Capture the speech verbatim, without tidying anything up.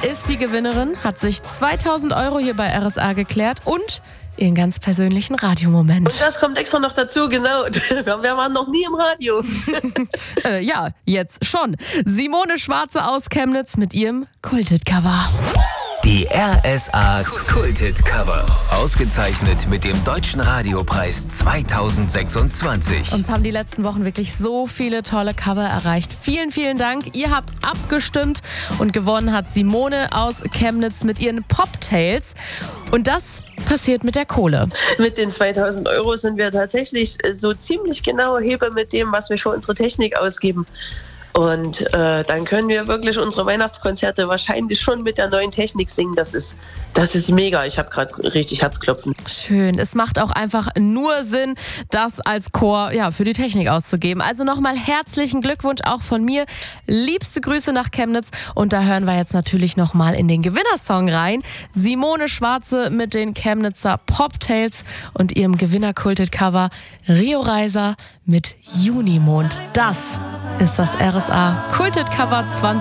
ist die Gewinnerin, hat sich zweitausend Euro hier bei R S A geklärt und ihren ganz persönlichen Radiomoment. Und das kommt extra noch dazu, genau. Wir waren noch nie im Radio. äh, ja, jetzt schon. Simone Schwarze aus Chemnitz mit ihrem Kultet-Cover. Die R S A Kultet-Cover. Ausgezeichnet mit dem Deutschen Radiopreis zweitausendsechsundzwanzig. Uns haben die letzten Wochen wirklich so viele tolle Cover erreicht. Vielen, vielen Dank. Ihr habt abgestimmt und gewonnen hat Simone aus Chemnitz mit ihren Poptails. Und das passiert mit der Kohle. Mit den zweitausend Euro sind wir tatsächlich so ziemlich genau Heber mit dem, was wir für unsere Technik ausgeben. Und äh, dann können wir wirklich unsere Weihnachtskonzerte wahrscheinlich schon mit der neuen Technik singen. Das ist, das ist mega. Ich habe gerade richtig Herzklopfen. Schön. Es macht auch einfach nur Sinn, das als Chor ja, für die Technik auszugeben. Also nochmal herzlichen Glückwunsch auch von mir. Liebste Grüße nach Chemnitz. Und da hören wir jetzt natürlich nochmal in den Gewinnersong rein. Simone Schwarze mit den Chemnitzer Poptails und ihrem Gewinner-Kultet-Cover Rio Reiser mit Junimond. Das ist das R S A Kultet-Cover zwanzig